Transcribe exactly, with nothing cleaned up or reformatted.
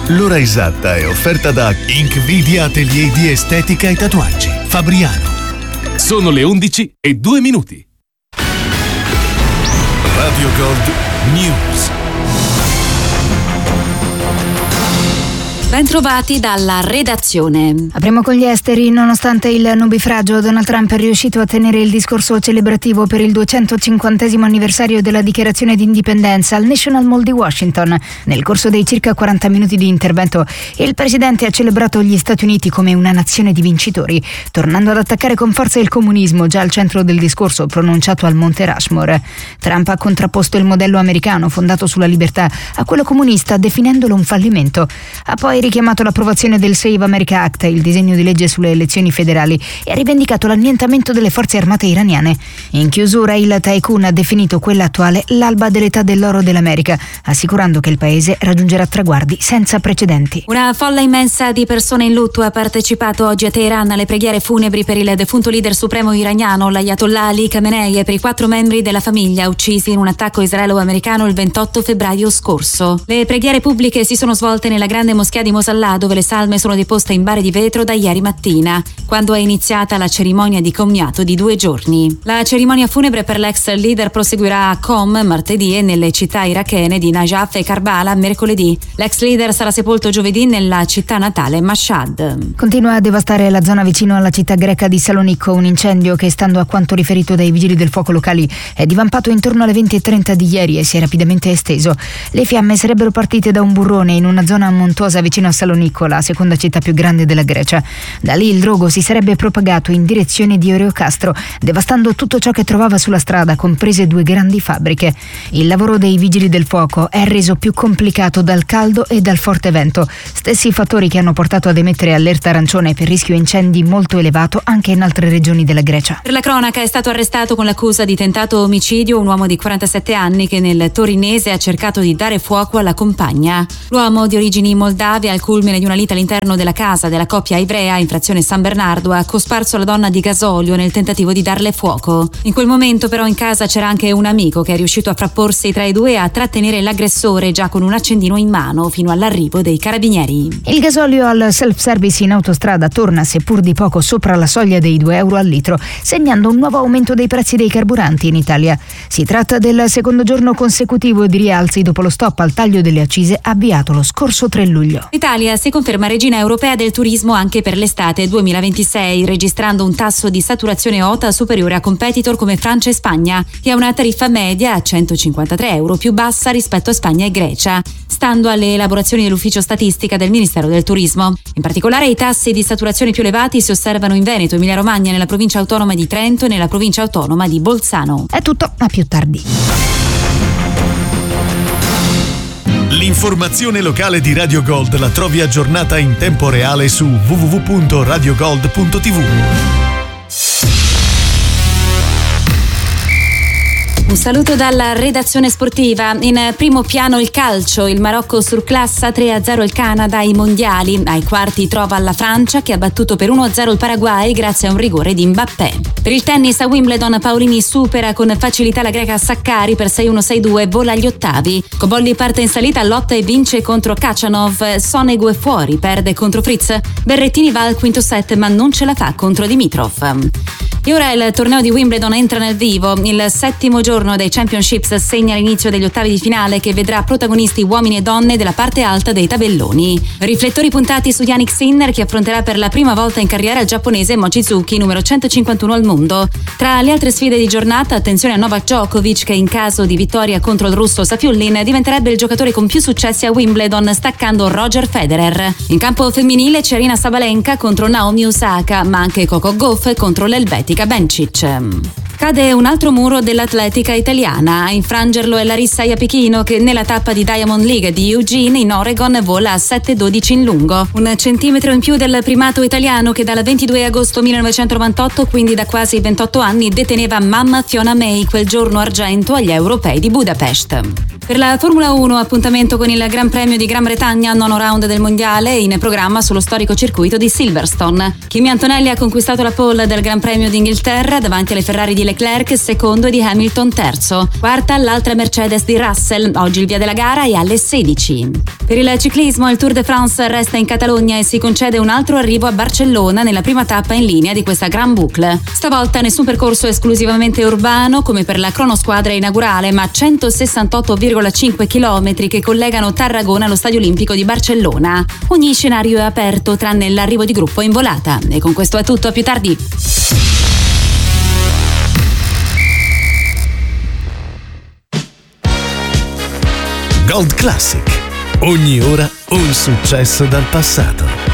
L'ora esatta è offerta da Inkvidia Atelier di Estetica e Tatuaggi, Fabriano. Sono le undici e due minuti. Radio Gold News. Ben trovati dalla redazione. Apriamo con gli esteri. Nonostante il nubifragio, Donald Trump è riuscito a tenere il discorso celebrativo per il duecentocinquantesimo anniversario della dichiarazione di indipendenza al National Mall di Washington. Nel corso dei circa quaranta minuti di intervento, il presidente ha celebrato gli Stati Uniti come una nazione di vincitori, tornando ad attaccare con forza il comunismo, già al centro del discorso pronunciato al Monte Rushmore. Trump ha contrapposto il modello americano fondato sulla libertà a quello comunista, definendolo un fallimento. Ha poi richiamato l'approvazione del Save America Act, il disegno di legge sulle elezioni federali, e ha rivendicato l'annientamento delle forze armate iraniane. In chiusura, il tycoon ha definito quella attuale l'alba dell'età dell'oro dell'America, assicurando che il paese raggiungerà traguardi senza precedenti. Una folla immensa di persone in lutto ha partecipato oggi a Teheran alle preghiere funebri per il defunto leader supremo iraniano, l'Ayatollah Ali Khamenei, e per i quattro membri della famiglia uccisi in un attacco israelo-americano il ventotto febbraio scorso. Le preghiere pubbliche si sono svolte nella grande moschea di Mosallà, dove le salme sono deposte in bare di vetro da ieri mattina, quando è iniziata la cerimonia di commiato di due giorni. La cerimonia funebre per l'ex leader proseguirà a Qom martedì e nelle città irachene di Najaf e Karbala mercoledì. L'ex leader sarà sepolto giovedì nella città natale Mashhad. Continua a devastare la zona vicino alla città greca di Salonicco un incendio che, stando a quanto riferito dai vigili del fuoco locali, è divampato intorno alle venti e trenta di ieri e si è rapidamente esteso. Le fiamme sarebbero partite da un burrone in una zona montuosa vicino a Salonicco, la seconda città più grande della Grecia. Da lì il drogo si sarebbe propagato in direzione di Oreocastro, devastando tutto ciò che trovava sulla strada, comprese due grandi fabbriche. Il lavoro dei vigili del fuoco è reso più complicato dal caldo e dal forte vento, stessi fattori che hanno portato ad emettere allerta arancione per rischio incendi molto elevato anche in altre regioni della Grecia. Per la cronaca è stato arrestato con l'accusa di tentato omicidio un uomo di quarantasette anni che nel torinese ha cercato di dare fuoco alla compagna. L'uomo, di origini moldave, al culmine di una lite all'interno della casa della coppia ebrea in frazione San Bernardo, ha cosparso la donna di gasolio nel tentativo di darle fuoco. In quel momento però in casa c'era anche un amico che è riuscito a frapporsi tra i due e a trattenere l'aggressore già con un accendino in mano fino all'arrivo dei carabinieri. Il gasolio al self-service in autostrada torna, seppur di poco, sopra la soglia dei due euro al litro, segnando un nuovo aumento dei prezzi dei carburanti in Italia. Si tratta del secondo giorno consecutivo di rialzi dopo lo stop al taglio delle accise avviato lo scorso tre luglio. L'Italia si conferma regina europea del turismo anche per l'estate duemilaventisei, registrando un tasso di saturazione O T A superiore a competitor come Francia e Spagna, che ha una tariffa media a centocinquantatré euro più bassa rispetto a Spagna e Grecia, stando alle elaborazioni dell'ufficio statistica del Ministero del Turismo. In particolare i tassi di saturazione più elevati si osservano in Veneto, Emilia Romagna, nella provincia autonoma di Trento e nella provincia autonoma di Bolzano. È tutto, a più tardi. L'informazione locale di Radio Gold la trovi aggiornata in tempo reale su w w w punto radio gold punto t v. Un saluto dalla redazione sportiva. In primo piano il calcio. Il Marocco surclassa tre a zero il Canada ai mondiali. Ai quarti trova la Francia, che ha battuto per uno a zero il Paraguay grazie a un rigore di Mbappé. Per il tennis a Wimbledon Paolini supera con facilità la greca Sakkari per sei uno sei due e vola agli ottavi. Cobolli parte in salita, lotta e vince contro Khachanov. Sonego è fuori, perde contro Fritz. Berrettini va al quinto set ma non ce la fa contro Dimitrov. E ora il torneo di Wimbledon entra nel vivo. Il settimo giorno dei Championships segna l'inizio degli ottavi di finale, che vedrà protagonisti uomini e donne della parte alta dei tabelloni. Riflettori puntati su Jannik Sinner, che affronterà per la prima volta in carriera il giapponese Mochizuki, numero centocinquantuno al mondo. Tra le altre sfide di giornata, attenzione a Novak Djokovic, che in caso di vittoria contro il russo Safiullin diventerebbe il giocatore con più successi a Wimbledon, staccando Roger Federer. In campo femminile c'è Aryna Sabalenka contro Naomi Osaka, ma anche Coco Gauff contro l'elvetica Bencic. Cade un altro muro dell'atletica italiana. A infrangerlo è Larissa Iapichino, che nella tappa di Diamond League di Eugene in Oregon vola a sette dodici in lungo, un centimetro in più del primato italiano che dal ventidue agosto millenovecentonovantotto, quindi da quasi ventotto anni, deteneva mamma Fiona May quel giorno argento agli europei di Budapest. Per la Formula uno, appuntamento con il Gran Premio di Gran Bretagna, nono round del mondiale, in programma sullo storico circuito di Silverstone. Kimi Antonelli ha conquistato la pole del Gran Premio d'Inghilterra davanti alle Ferrari di Leclerc, secondo, e di Hamilton, terzo. Quarta l'altra Mercedes di Russell. Oggi il via della gara è alle sedici. Per il ciclismo, il Tour de France resta in Catalogna e si concede un altro arrivo a Barcellona nella prima tappa in linea di questa Gran Boucle. Stavolta nessun percorso esclusivamente urbano come per la cronosquadra inaugurale, ma centosessantotto virgola cinque chilometri che collegano Tarragona allo Stadio Olimpico di Barcellona. Ogni scenario è aperto tranne l'arrivo di gruppo in volata. E con questo è tutto, a più tardi. Gold Classic. Ogni ora un successo dal passato.